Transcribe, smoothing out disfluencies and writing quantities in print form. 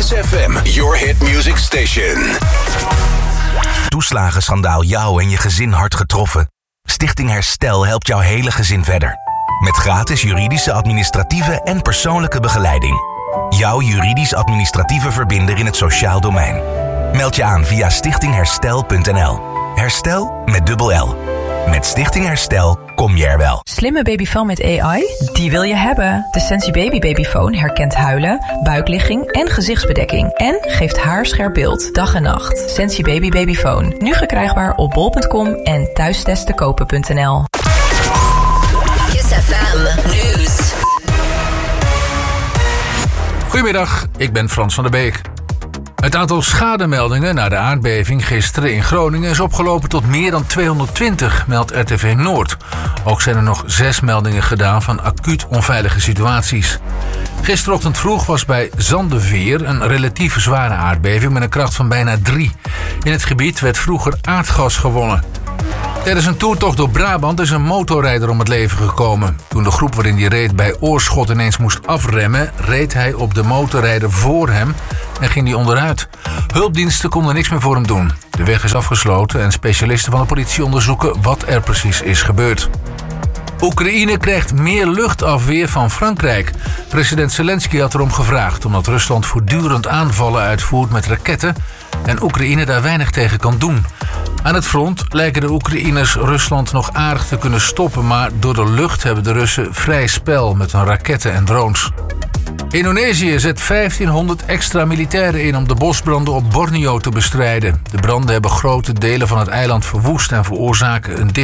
Kiss FM, your hit music station. Toeslagenschandaal jou en je gezin hard getroffen? Stichting Herstel helpt jouw hele gezin verder. Met gratis juridische, administratieve en persoonlijke begeleiding. Jouw juridisch-administratieve verbinder in het sociaal domein. Meld je aan via stichtingherstel.nl. Herstel met dubbel L. Met Stichting Herstel kom je er wel. Slimme babyfoon met AI? Die wil je hebben. De Sensi Baby Babyfoon herkent huilen, buikligging en gezichtsbedekking. En geeft haarscherp beeld, dag en nacht. Sensi Baby Babyfoon. Nu verkrijgbaar op bol.com en thuistesttekopen.nl. Kiss FM News. Goedemiddag, ik ben Frans van der Beek. Het aantal schademeldingen na de aardbeving gisteren in Groningen is opgelopen tot meer dan 220, meldt RTV Noord. Ook zijn er nog 6 meldingen gedaan van acuut onveilige situaties. Gisterochtend vroeg was bij Zandeveer een relatief zware aardbeving met een kracht van bijna 3. In het gebied werd vroeger aardgas gewonnen. Tijdens een toertocht door Brabant is een motorrijder om het leven gekomen. Toen de groep waarin hij reed bij Oorschot ineens moest afremmen, reed hij op de motorrijder voor hem en ging hij onderuit. Hulpdiensten konden niks meer voor hem doen. De weg is afgesloten en specialisten van de politie onderzoeken wat er precies is gebeurd. Oekraïne krijgt meer luchtafweer van Frankrijk. President Zelensky had erom gevraagd omdat Rusland voortdurend aanvallen uitvoert met raketten en Oekraïne daar weinig tegen kan doen. Aan het front lijken de Oekraïners Rusland nog aardig te kunnen stoppen, maar door de lucht hebben de Russen vrij spel met hun raketten en drones. Indonesië zet 1500 extra militairen in om de bosbranden op Borneo te bestrijden. De branden hebben grote delen van het eiland verwoest en veroorzaken een